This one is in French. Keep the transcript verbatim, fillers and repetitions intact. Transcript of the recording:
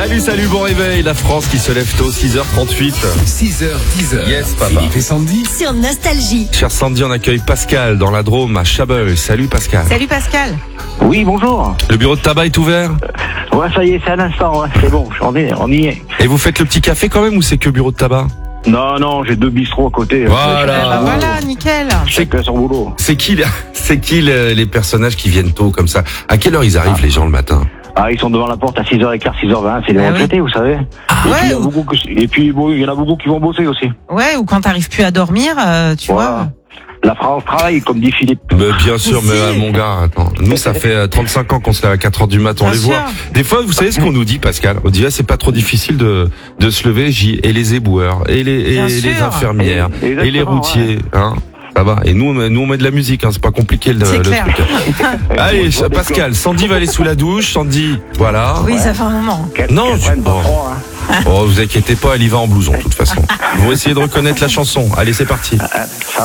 Salut, salut, bon réveil. La France qui se lève tôt, six heures trente-huit. six heures, dix heures. Yes, papa. Philippe et Sandy. Sur Nostalgie. Cher Sandy, on accueille Pascal dans la Drôme à Chabeuil. Salut Pascal. Salut Pascal. Oui, bonjour. Le bureau de tabac est ouvert? Ouais, ça y est, c'est à l'instant, ouais, c'est bon, on y est, on y est. Et vous faites le petit café quand même ou c'est que bureau de tabac? Non, non, j'ai deux bistrots à côté. Voilà. Bah voilà, nickel. Chacun son boulot. C'est qui, les- c'est qui les, les personnages qui viennent tôt comme ça? À quelle heure ils arrivent les gens le matin? Ah, ils sont devant la porte à six heures quinze, six heures vingt, c'est les Ah oui. retraités, vous savez. Ah et, ouais, puis, il y a ou- beaucoup que- et puis, bon, il y en a beaucoup qui vont bosser aussi. Ouais, ou quand t'arrives plus à dormir, euh, tu Voilà. vois. La France travaille, comme dit Philippe. Mais bien sûr, Si. mais euh, mon gars, attends. Nous, ça fait euh, trente-cinq ans qu'on se lève à quatre heures du matin, on Bien les voit. sûr. Des fois, vous savez ce qu'on nous dit, Pascal? On dit, ah, c'est pas trop difficile de, de se lever, J. Et les éboueurs, et les, et Bien les sûr. infirmières, Et- et, les exactement, routiers, hein. Ça va. Et nous, on met- nous, on met de la musique, hein. C'est pas compliqué, le, C'est le clair. truc. Allez, Pascal, Sandy va aller sous la douche, Sandy, voilà. Oui, ça fait un moment. Qu'elle- Non, qu'elle je- prenne pas oh. froid, hein. Oh, vous inquiétez pas, elle y va en blouson, de toute façon. Vous essayez de reconnaître la chanson. Allez, c'est parti. Ah, ça